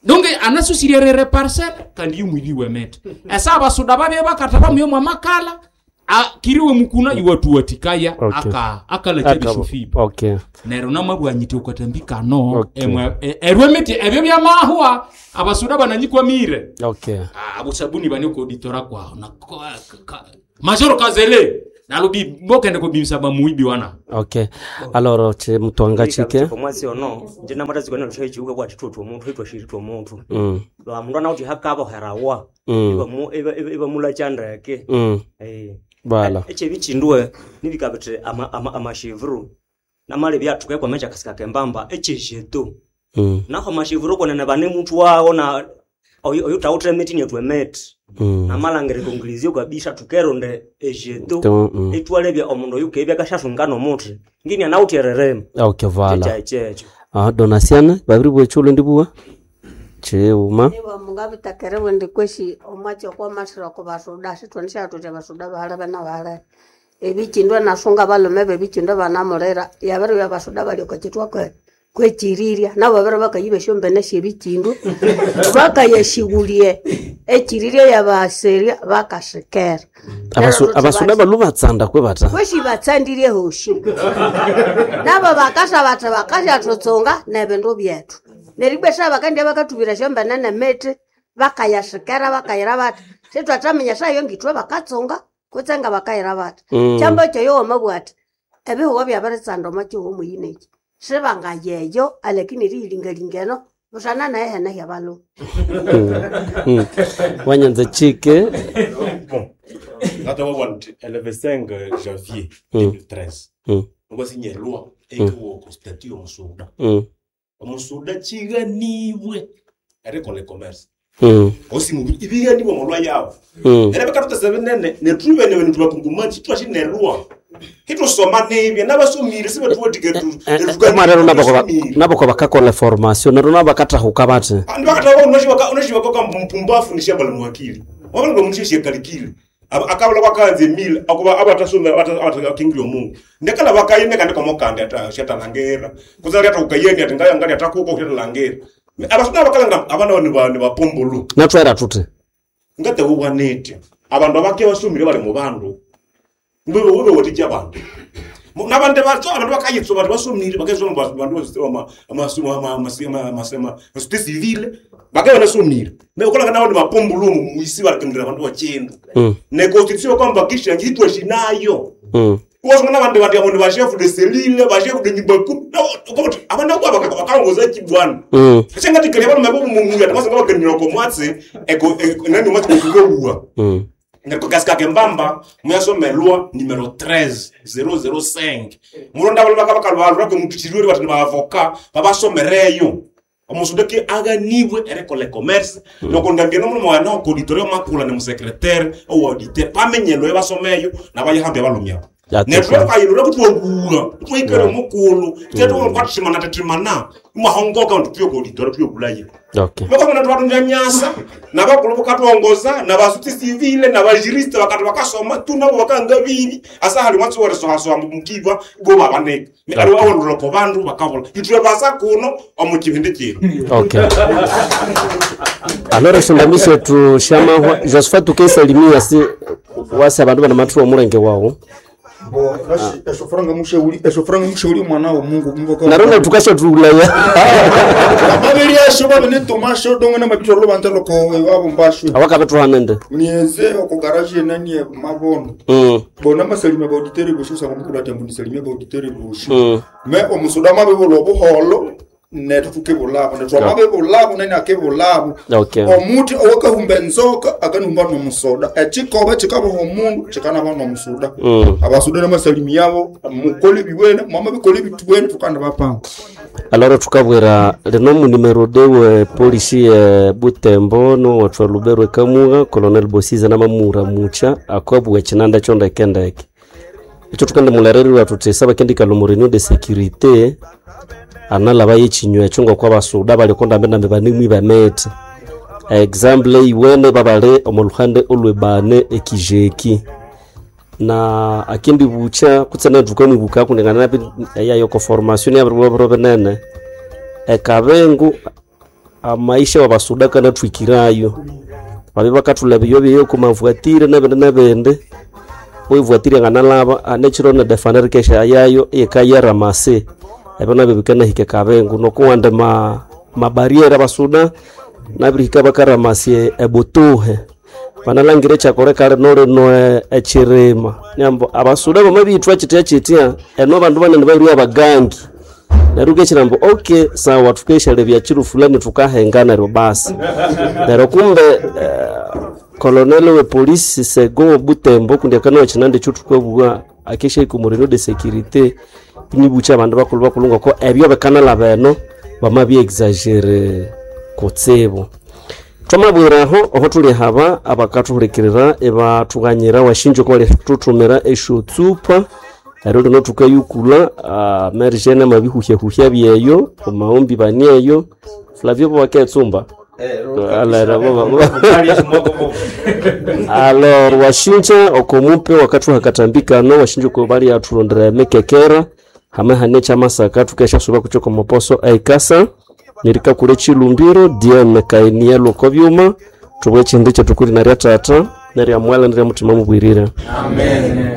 donc anasusirerere parcelle kandi yumwiliwe mete esa abasuda babe bakataba myo makala kiriwe mukuna iwatuwatikaya akala chebishofipa nero namabwanyite ukatambika no erwemete ebyo byamahwa abasuda bananyikwa mire abusabuni baniko auditora kwao na majoro kazele nalobi bokende ko bimsa ba muibi wana alors che mutwanga chike komwasi ono ndina mata zikona lushayi chiuka kwa titutu omuntu hitwa shirito omuntu ba mundu anauti hakaba herawa iba mula chanda yake bala eche bichindwe nibikabete amashivru namale byatuke kwa mecha kasika kembamba eche jeto naho mashivru kona na bane muntu wao na oyo tautre meeting yetu emet namala ngere konglizio kabisha tukeronde ejeto etwale bya omundo yuke bya kashashungano muti ngini anauti ererem vala donasiana babiri bwechulo ndibuwa cheuma niba mungabe takerewe ndikweshi omwacho kwa masira ko basuda sitwanisha tote basuda bala bana bala ebichindwa nasunga balome bebichindwa banamorera yabere bya basuda bali ko chitwa kwechiriria nabo bere bakayibe shombe ne shibichindu bakayeshigulie echiriria yabaseria bakashekera abasuda balubatsanda kwe bata kweshi batsandirie hoshi nabo bakasha bata bakasha totsonga nebendo byetu neribesha bakandi bakatubira shombe nene mete bakayashekera bakayira bata setwatamenya sayo ngitwe bakatsonga kutsenga bakayira bata chambo cyo mabwata ebiho byabaretsando macho ho muyinechi sebanga yeyo alekini rilingalingeno busana na ehena yabalo wanyanza chike ngata wa 25 janvier 2013 ngo sinye loi eko constitue omusuda chiganiwe ariko le commerce osi mu ibiganiwe mu loi yabo era bakatuta 7 ne truve ne wentu bakungumanchi twashi ne loi hito soma nebye nabasomire sibe tuwotiketu marero nabako bakakole formation nero bakata hukabate ndibakata unashiwa kwa mpumbafu nishamba mwakili wabona ngo mshishye kalikili akabula bakanze 1000 akuba abatasome abatakingiro Mungu ndekala bakayime kandi komokande ata shatanangera kuzali ata ukayeni ati ngaya ngani atakuko kutalangera abasuna bakalanga abana ni bapombolo natwera tute ngate uwanete abantu abake basumire bali mu bandu ube wotija abantu nabande batso abantu bakayitso abantu basumire bakezona abantu amasuma civile bakayona sumire nekola nawo bapombolo mu isi bakengira abantu bachendu ne constitution kwamba kisha ngitwe shinayo Kuwa nabandi bati abantu ba chef de cellule ba chef de nyibaku abana kwa bakangoza kibwana senga tikali abantu mabo mu ya tamasa ngaba kenyo ko mwatse eko nani mwatse kugobuwa ngako kaska kembamba muyasome loi numero 13005 muronda bali bakabakalwa ko mutishirwe bati ba avocat baba somereyo omusudeki aganiwe ereko le commerce donc ndambye no mwana ko auditorio makula ne secrétaire ou auditeur pamenyelo ebasomeyo nabaye hambe balumya network ayirura kutwogura twikere mukulu teto kwatshimana tetimana mahongoka ntupyo ko auditorio pyo bulaye bako mwana twatu nyanyasa nabakulu bukatwongoza nabasuti civile nabajuriste bakatu bakasoma tunabo bakangabiri asa hali mwatsi wore so mukibwa go babaneka alo awondro ko bandu bakabola itwe basa kuno omukibinde kiro alors shindamisho tu shama Josephat tukesalimia si wase abantu bana matru omulenge wao esofranga mushauri mwana wa Mungu narona tukasha tulaya ababiri ashoba bene tomasho dongo na mabitolo bantalo ko wabo mbasho awaka betu hanende nieze ko garage nani mabono bona masalima ba auditeur boshusa ngomukula tembu salima ba auditeur boshu me omusuda mabe bolobo holo neto tukebulabo netwa mabe bolabo nani akebulabo omuti owaka humbenzoka akanumba no musoda echikoba chikabo homundu chikana bano musoda abasuda na masalimi yabo mukoli biwena mama bikoli bitwene tukanda bapanga alors tukabwera leno mu numero 2 police Butembo no watwa Lubero Kamuga Colonel Bosiza na mamura mucha akwabwe chinanda chonda kendeke icho tukanda mulareri watutesa bakendika lomorenio de sécurité anala bayichinywe chungo kwa basuda bali konda mbenda mbanimwi bamete example iwene babale omuluhande olwebane ekijeki na akindi bucha kutsana dukoni buka kunengana napi yayo ko formation ya bro benene ekabengu maisha wa basuda kana twikirayo babe bakatula biyo kumavuatire nabende oivuatire ngana laba anechiro na defender kesha yayo ekaya ramase ebona bebikana hike kabengu no kuwanda mabariera basuda nabirika bakaramase ebotohe banalangire chakore kare nore no echirema nyambo abasuda bamabitwa chitia eno bandu banene bari abagangi naruke chirambo okay sawa tukeshale bya chiru fulani tukahengana ro basi nero kumbe kolonelo we polisi sego Butembo kundia kana chinande chutu kwebwa akesha ikumurino de sécurité nibucha bandu bakulunga ko ebyo bekana labeno bamabye exagere kotsebo twamabwiraho oho tuli haba abakatuhulikirira eba tuganyira washinjo ko tutumira esho tsupa ero no tukayukula merjene mabihuhya byeyo omaombi banieyo Flavio Bwaketsumba alors washinja okomupe wakati hakatambika no washinja ko bali atulondera mekekera hama hanecha masaka tukesha suba kuchoko moposo aikasa nirika kule chilumbiro DM kainia lokovyuma tubwe chinde chetukuri na tata nari amwala ndira mutima mubwirira. Amen.